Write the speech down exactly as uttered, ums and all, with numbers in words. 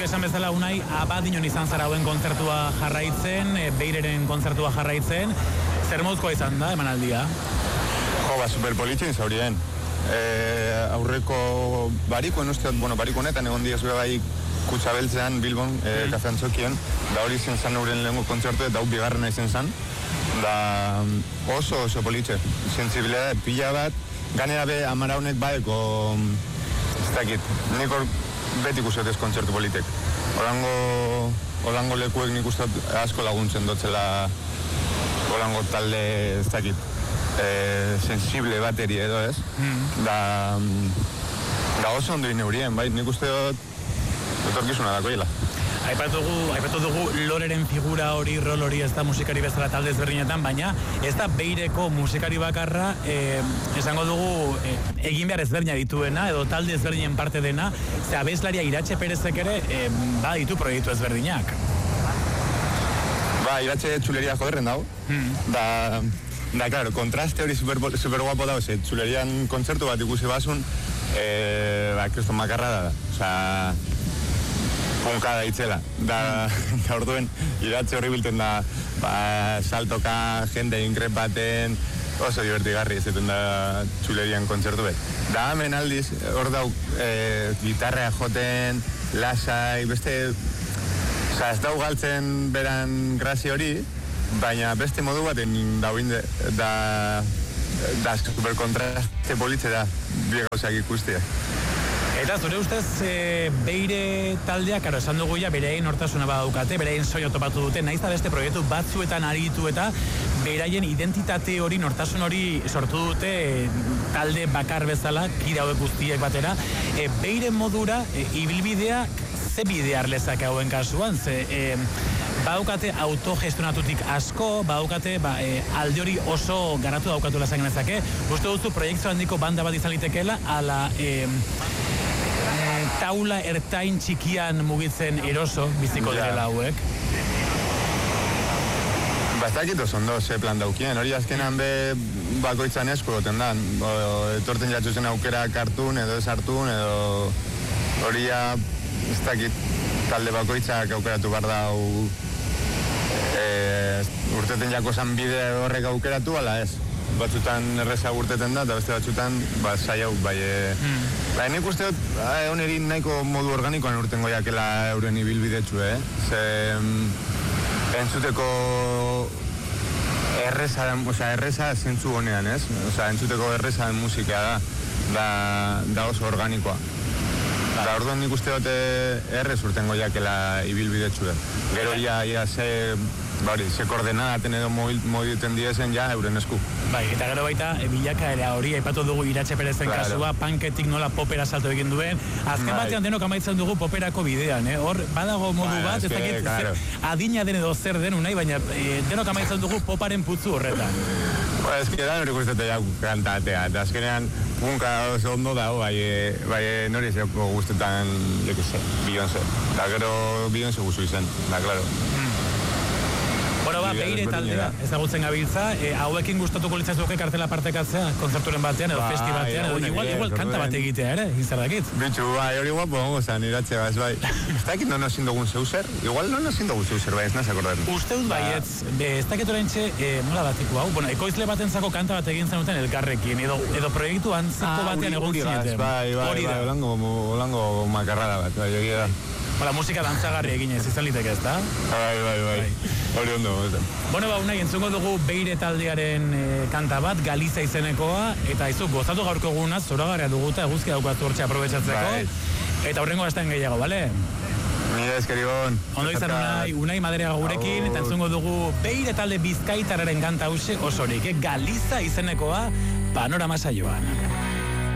esan bezala Unai, abadinon izan zara hauen kontzertua jarraitzen, e, Beireren kontzertua jarraitzen, zer moduzkoa izan da, emanaldia? Jo, ba, superpolitxin zaurien. E, aurreko barikoen usteot, bueno, bariko honetan egon diaz bai Kutsabeltzean, Bilbon, e, mm. Kafe Antzokien, da hori zen zan euren lehenko kontzertu, eta hau bigarrena izen zan, da oso oso politxe, sensibilidad, pila bat, ganera be, amara honek badeko, ez dakit, nik hor beti ikusetez kontzertu politek. Olango, olango lekuek nik uste asko laguntzen dotzela, olango talde, ez dakit, e, sensible bateri edo ez, mm. da, da oso ondo ineurien, bai, nik uste dut, etorkizuna dakoela. Aipatu dugu, aipatu dugu Loreren figura hori, rol hori ez da musikari bezala talde ezberdinetan, baina ez da Beireko musikari bakarra, eh, esango dugu eh, egin behar ezberdina dituena, edo talde ezberdinen parte dena, ze abeslaria Iratxe Perezek ere, eh, ba ditu proiektu ezberdinak. Ba, Iratxe txuleria joderren dago, hmm. da, da, claro, kontraste hori super, super guapo dago, ze txulerian kontzertu bat ikusi basun, eh, ba, kriston makarra da, oza, punkada itzela, da, da orduen Iratxe horri bilten da, ba, saltoka, jende inkrepaten, oso divertigarri izaten da txulerian kontzertu bet. Da hemen aldiz, hor dau, e, gitarrea joten, lasai, beste, oza, ez dau galtzen beran grazi hori, baina beste modu baten dauin da, da superkontraste politze da, bi gauzak ikustia. Eta zure ustez, e, Beire taldea, karo, esan dugu ja, bereain hortasuna badaukate, bereain soio topatu dute, naiz da beste proiektu batzuetan aritu eta beraien identitate hori, nortasun hori sortu dute e, talde bakar bezala, kide hauek guztiek batera. E, Beire modura, e, ibilbidea, ze bidear lezak hauen kasuan, ze... E, Badaukate autogestionatutik asko, badaukate ba, e, alde hori oso garatu daukatu lazak genezake. Uste duzu proiektu handiko banda bat izan litekeela, ala e, e, taula ertain txikian mugitzen eroso biziko direla hauek. Bastakit oso ondo ze plan daukien, hori azkenan be bakoitzan esko goten da. Etorten jatzuzen aukera kartun edo ez hartun edo hori ja ez dakit talde bakoitzak aukeratu behar dau e, urteten jako zan bide horrek aukeratu, ala ez. Batzutan erreza urteten da, eta beste batzutan ba, saia bai. E, mm. Ba, nik uste dut, oneri nahiko modu organikoan urtengo jakela euren ibilbidetxu, eh? Ze, entzuteko erreza, osea, erreza zentzu honean, ez? Osea, entzuteko erreza musika da, da, da oso organikoa. Da, orduan nik uste dute errez urtengo jakela ibilbidetxu. Gero ja, ja, ze, bari, ze koordenaten edo moditen diezen, ja, euren esku. Bai, eta gero baita, e, bilaka ere hori, aipatu dugu Iratxe Perezen claro. Kasua, panketik nola popera salto egin duen. Azken bai. Batean denok amaitzen dugu poperako bidean, eh? Hor, badago modu bai, bat, ez dakit, claro. Adina den edo zer den unai, baina e, denok amaitzen dugu poparen putzu horretan. Ba, ez que da nori guztetu ja kantatea, eta azkenean punka oso ondo dago, bai, bai nori zeko guztetan, jok ez, Beyoncé. Da gero Beyoncé guzu izen, da, klaro. Mm. Bueno, ba, Beire taldea, ezagutzen gabiltza, e, hauekin gustatuko litzazuke kartela partekatzea, kontzerturen batean, edo ba, festi batean, edo igual, igual kanta bat egitea, ere, izardakit. Bitxu, bai, hori guapo gongo zan, Iratxe, bai, bai. Ez dakit non ezin dugun zeuser, igual non ezin dugun zeuser, bai, ez nazi akordaren. Uste dut baietz, be, ez dakit oraintxe, e, nola batiko hau, bueno, ekoizle batentzako kanta bat egin zenuten elkarrekin, edo, edo proiektu antzeko ah, batean egon zineten. Bai, bai, bai, olango, olango makarrada bat, bai, egia da. Hola, musika dantzagarri eginez, izan liteke ez da? Bai, bai, bai, hori ondo. Bueno, ba, unai, entzungo dugu Beire taldearen e, kanta bat, Galiza izenekoa, eta izu, gozatu gaurko egunaz, zoragarria duguta, eguzki daukatu hortxe aprobetsatzeko, bai. Eta horrengo hasten gehiago, bale? Mila eskeribon. Ondo izan unai, unai Madariaga gurekin, eta entzungo dugu Beire talde bizkaitararen kanta hause osorik, eh? Galiza izenekoa, panorama saioan.